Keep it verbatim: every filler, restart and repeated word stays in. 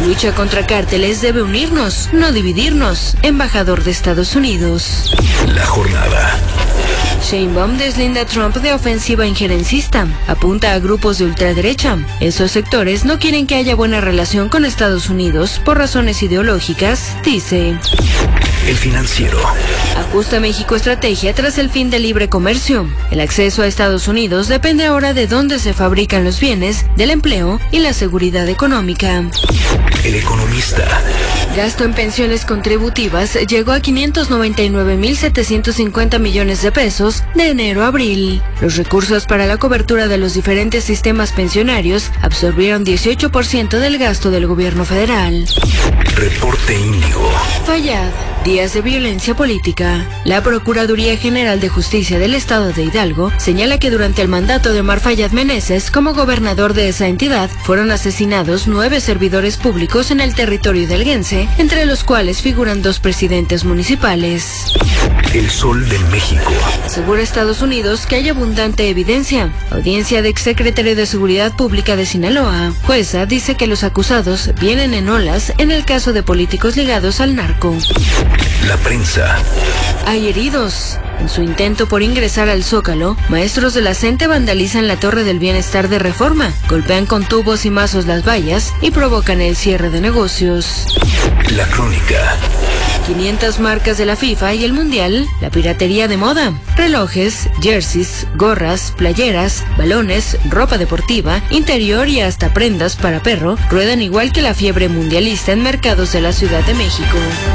Lucha contra cárteles debe unirnos, no dividirnos. Embajador de Estados Unidos. La jornada. Sheinbaum deslinda a Trump de ofensiva injerencista. Apunta a grupos de ultraderecha. Esos sectores no quieren que haya buena relación con Estados Unidos por razones ideológicas, dice. El Financiero. Ajusta México estrategia tras el fin del libre comercio. El acceso a Estados Unidos depende ahora de dónde se fabrican los bienes, del empleo y la seguridad económica. El Economista. Gasto en pensiones contributivas llegó a quinientos noventa y nueve mil setecientos cincuenta millones de pesos de enero a abril. Los recursos para la cobertura de los diferentes sistemas pensionarios absorbieron dieciocho por ciento del gasto del gobierno federal. Reporte Índigo. Fallad. Días de violencia política. La Procuraduría General de Justicia del Estado de Hidalgo señala que durante el mandato de Omar Fayad Meneses como gobernador de esa entidad fueron asesinados nueve servidores públicos en el territorio hidalguense, entre los cuales figuran dos presidentes municipales. El Sol de México. Asegura Estados Unidos que hay abundante evidencia. Audiencia de exsecretario de Seguridad Pública de Sinaloa. Jueza dice que los acusados vienen en olas en el caso de políticos ligados al narco. La prensa. Hay heridos. En su intento por ingresar al Zócalo, maestros de la CENTE vandalizan la Torre del Bienestar de Reforma, golpean con tubos y mazos las vallas y provocan el cierre de negocios. La Crónica. quinientas marcas de la FIFA y el Mundial, la piratería de moda, relojes, jerseys, gorras, playeras, balones, ropa deportiva, interior y hasta prendas para perro ruedan igual que la fiebre mundialista en mercados de la Ciudad de México.